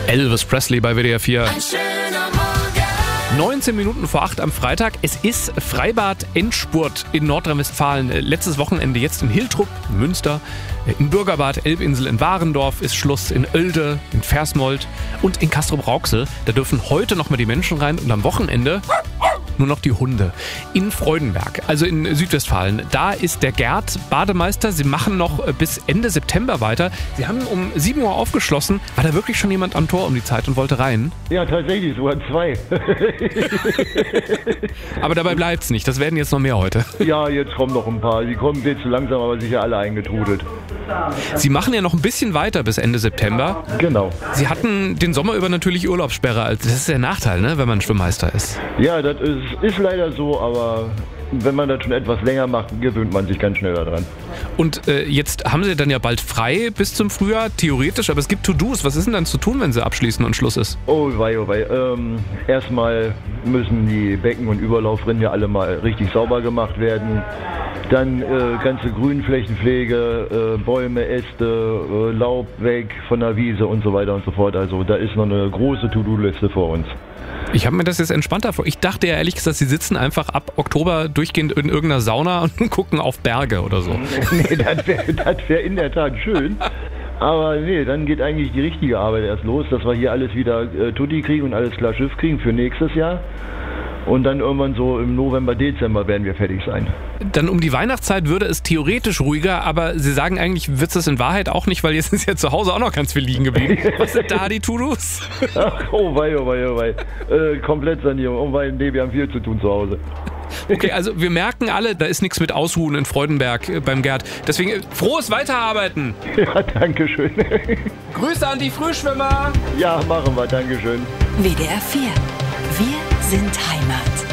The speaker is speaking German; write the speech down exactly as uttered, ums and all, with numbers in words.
Elvis Presley bei W D R vier. Ein schöner Morgen. neunzehn Minuten vor acht am Freitag. Es ist Freibad-Endspurt in Nordrhein-Westfalen. Letztes Wochenende jetzt in Hiltrup, in Münster. Im Bürgerbad Elbinsel in Warendorf ist Schluss, in Oelde, in Versmold und in Castrop-Rauxel. Da dürfen heute noch mal die Menschen rein und am Wochenende nur noch die Hunde. In Freudenberg, also in Südwestfalen, da ist der Gerd Bademeister. Sie machen noch bis Ende September weiter. Sie haben um sieben Uhr aufgeschlossen. War da wirklich schon jemand am Tor um die Zeit und wollte rein? Ja, tatsächlich, sogar zwei. Aber dabei bleibt's nicht. Das werden jetzt noch mehr heute. Ja, jetzt kommen noch ein paar. Die kommen jetzt so langsam, aber sicher alle eingetrudelt. Sie machen ja noch ein bisschen weiter bis Ende September. Genau. Sie hatten den Sommer über natürlich Urlaubssperre. Also das ist der Nachteil, ne, wenn man Schwimmmeister ist. Ja, das ist, ist leider so, aber wenn man das schon etwas länger macht, gewöhnt man sich ganz schnell daran. Und äh, jetzt haben Sie dann ja bald frei bis zum Frühjahr, theoretisch, aber es gibt To-Dos. Was ist denn dann zu tun, wenn Sie abschließen und Schluss ist? Oh wei, oh wei. Ähm, erstmal müssen die Becken und Überlaufrinnen ja alle mal richtig sauber gemacht werden. Dann äh, ganze Grünflächenpflege, äh, Bäume, Äste, äh, Laub weg von der Wiese und so weiter und so fort. Also da ist noch eine große To-Do-Liste vor uns. Ich habe mir das jetzt entspannter vor. Ich dachte ja ehrlich gesagt, Sie sitzen einfach ab Oktober durchgehend in irgendeiner Sauna und gucken auf Berge oder so. Nee, das wäre das wär in der Tat schön. Aber nee, dann geht eigentlich die richtige Arbeit erst los, dass wir hier alles wieder äh, tutti kriegen und alles klar Schiff kriegen für nächstes Jahr. Und dann irgendwann so im November, Dezember werden wir fertig sein. Dann um die Weihnachtszeit würde es theoretisch ruhiger, aber Sie sagen eigentlich, wird es das in Wahrheit auch nicht, weil jetzt ist ja zu Hause auch noch ganz viel liegen geblieben. Was sind da die To-Dos? Ach, oh wei, oh wei, oh wei. Äh, Komplettsanierung. Oh wei, nee, wir haben viel zu tun zu Hause. Okay, also wir merken alle, da ist nichts mit Ausruhen in Freudenberg äh, beim Gerd. Deswegen äh, frohes Weiterarbeiten. Ja, danke schön. Grüße an die Frühschwimmer. Ja, machen wir, danke schön. W D R vier. Wir sind Heimat.